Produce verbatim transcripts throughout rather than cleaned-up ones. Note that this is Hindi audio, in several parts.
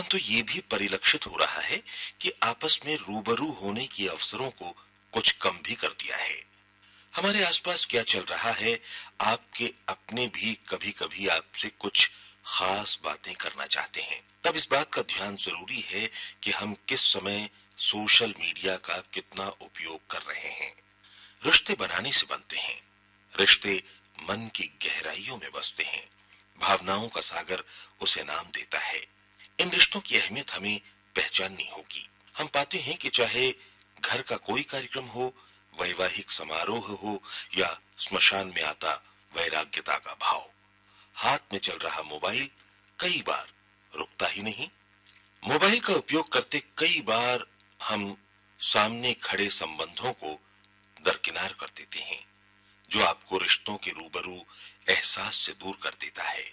परंतु ये भी परिलक्षित हो रहा है कि आपस में रूबरू होने के अवसरों को कुछ कम भी कर दिया है। हमारे आसपास क्या चल रहा है, आपके अपने भी कभी-कभी आपसे कुछ खास बातें करना चाहते हैं। तब इस बात का ध्यान जरूरी है कि हम किस समय सोशल मीडिया का कितना उपयोग कर रहे हैं। रिश्ते बनाने से बनते हैं, रिश्ते मन की गहराइयों में बसते हैं, भावनाओं का सागर उसे नाम देता है। इन रिश्तों की अहमियत हमें पहचाननी होगी। हम पाते हैं कि चाहे घर का कोई कार्यक्रम हो, वैवाहिक समारोह हो या स्मशान में आता वैराग्यता का भाव, हाथ में चल रहा मोबाइल कई बार रुकता ही नहीं। मोबाइल का उपयोग करते कई बार हम सामने खड़े संबंधों को दरकिनार कर देते हैं, जो आपको रिश्तों के रूबरू एहसास से दूर कर देता है।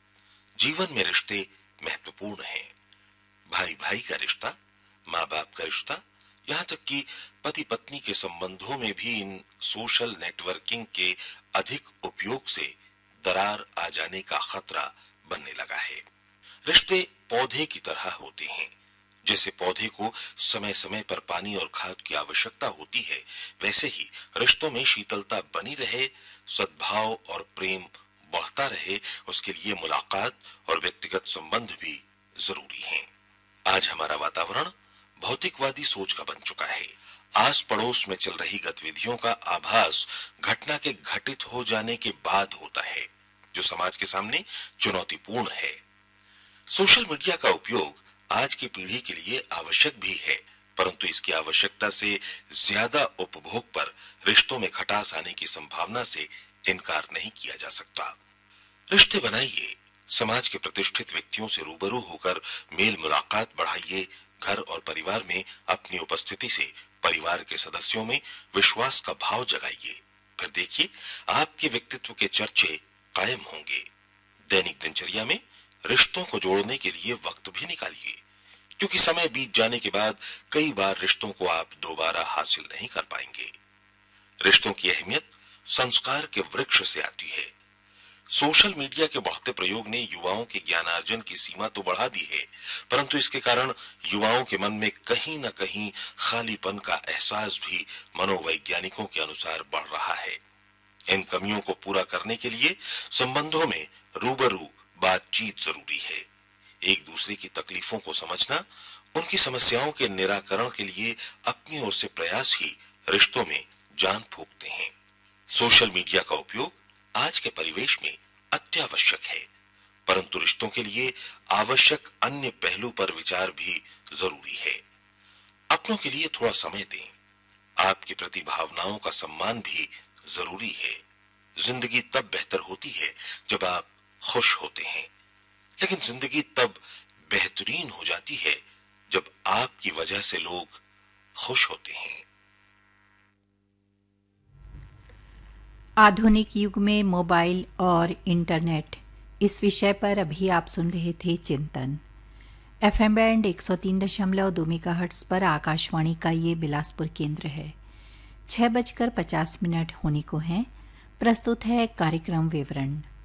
जीवन में रिश्ते महत्वपूर्ण हैं। भाई भाई का रिश्ता, माँ बाप का रिश्ता, यहाँ तक कि पति पत्नी के संबंधों में भी इन सोशल नेटवर्किंग के अधिक उपयोग से दरार आ जाने का खतरा बनने लगा है। रिश्ते पौधे की तरह होते हैं। जैसे पौधे को समय समय पर पानी और खाद की आवश्यकता होती है, वैसे ही रिश्तों में शीतलता बनी रहे, सद्भाव और प्रेम बढ़ता रहे, उसके लिए मुलाकात और व्यक्तिगत संबंध भी जरूरी हैं। आज हमारा वातावरण भौतिकवादी सोच का बन चुका है। आस पड़ोस में चल रही गतिविधियों का आभास घटना के घटित हो जाने के बाद होता है, जो समाज के सामने चुनौतीपूर्ण है। सोशल मीडिया का उपयोग आज की पीढ़ी के लिए आवश्यक भी है, परंतु इसकी आवश्यकता से ज्यादा उपभोग पर रिश्तों में खटास आने की संभावना से इनकार नहीं किया जा सकता। रिश्ते बनाइए, समाज के प्रतिष्ठित व्यक्तियों से रूबरू होकर मेल मुलाकात बढ़ाइए, घर और परिवार में अपनी उपस्थिति से परिवार के सदस्यों में विश्वास का भाव जगाइए। फिर देखिए आपके व्यक्तित्व के चर्चे कायम होंगे। दैनिक दिनचर्या में रिश्तों को जोड़ने के लिए वक्त भी निकालिए, क्योंकि समय बीत जाने के बाद कई बार रिश्तों को आप दोबारा हासिल नहीं कर पाएंगे। रिश्तों की अहमियत संस्कार के वृक्ष से आती है। सोशल मीडिया के बढ़ते प्रयोग ने युवाओं के ज्ञानार्जन की सीमा तो बढ़ा दी है, परंतु इसके कारण युवाओं के मन में कहीं न कहीं खालीपन का एहसास भी मनोवैज्ञानिकों के अनुसार बढ़ रहा है। इन कमियों को पूरा करने के लिए संबंधों में रूबरू बातचीत जरूरी है। एक दूसरे की तकलीफों को समझना, उनकी समस्याओं के निराकरण के लिए अपनी ओर से प्रयास ही रिश्तों में जान फूंकते हैं। सोशल मीडिया का उपयोग आज के परिवेश में अत्यावश्यक है, परंतु रिश्तों के लिए आवश्यक अन्य पहलू पर विचार भी जरूरी है। अपनों के लिए थोड़ा समय दें। आपके प्रति भावनाओं का सम्मान भी जरूरी है। जिंदगी तब बेहतर होती है जब आप खुश होते हैं, लेकिन जिंदगी तब बेहतरीन हो जाती है जब आपकी वजह से लोग खुश होते हैं। आधुनिक युग में मोबाइल और इंटरनेट, इस विषय पर अभी आप सुन रहे थे चिंतन। एफएम बैंड एक सौ तीन दशमलव दो मेगाहर्ट्ज पर आकाशवाणी का ये बिलासपुर केंद्र है। छह बजकर पचास मिनट होने को हैं। प्रस्तुत है कार्यक्रम विवरण।